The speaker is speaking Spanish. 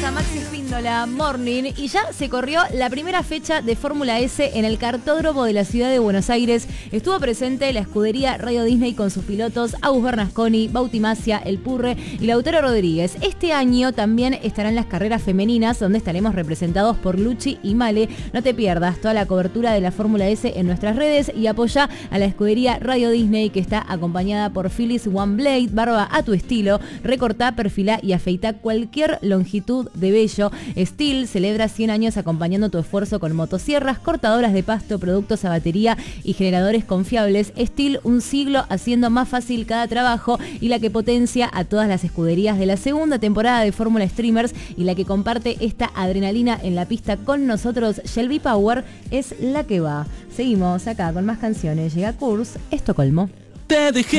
a Maxi Espíndola, Morning, y ya se corrió la primera fecha de Fórmula S en el cartódromo de la ciudad de Buenos Aires. Estuvo presente la escudería Radio Disney con sus pilotos Agus Bernasconi, Bauti Masia, El Purre y Lautaro Rodríguez. Este año también estarán las carreras femeninas, donde estaremos representados por Luchi y Male. No te pierdas toda la cobertura de la Fórmula S en nuestras redes y apoya a la escudería Radio Disney, que está acompañada por Philips One Blade, barba a tu estilo, recortá, perfilá y afeitá cualquier longitud de vello. Steel celebra 100 años acompañando tu esfuerzo con motosierras, cortadoras de pasto, productos a batería y generadores confiables. Steel, un siglo haciendo más fácil cada trabajo, y la que potencia a todas las escuderías de la segunda temporada de Fórmula Streamers y la que comparte esta adrenalina en la pista con nosotros. Shelby Power es la que va. Seguimos acá con más canciones. Llega Kurz, Estocolmo. Te dejé